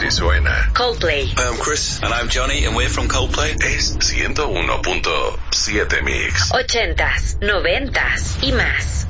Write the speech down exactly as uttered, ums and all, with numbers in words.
Así suena Coldplay. Hi, I'm Chris. And I'm Johnny, and we're from Coldplay. Es ciento uno punto siete Mix. Ochentas, noventas y más.